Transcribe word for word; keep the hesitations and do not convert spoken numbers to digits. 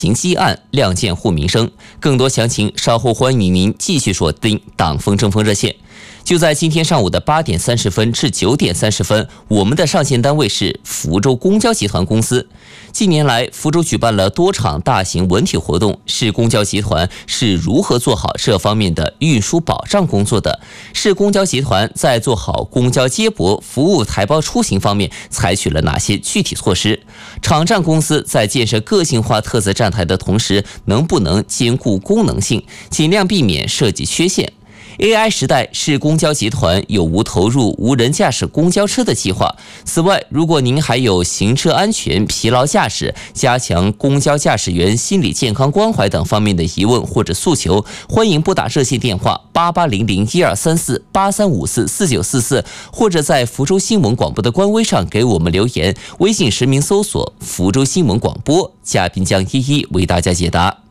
行积案亮剑护民生。更多详情稍后欢迎您继续锁定党风政风热线。就在今天上午的八点三十分至九点三十分，我们的上线单位是福州公交集团公司。近年来，福州举办了多场大型文体活动，市公交集团是如何做好这方面的运输保障工作的？市公交集团在做好公交接驳服务台胞出行方面采取了哪些具体措施？场站公司在建设个性化特色站台的同时，能不能兼顾功能性，尽量避免设计缺陷？A I 时代，市公交集团有无投入无人驾驶公交车的计划？此外，如果您还有行车安全、疲劳驾驶、加强公交驾驶员心理健康关怀等方面的疑问或者诉求，欢迎拨打热线电话八八零零一二三四八三五四四九四四，或者在福州新闻广播的官微上给我们留言，微信实名搜索福州新闻广播，嘉宾将一一为大家解答。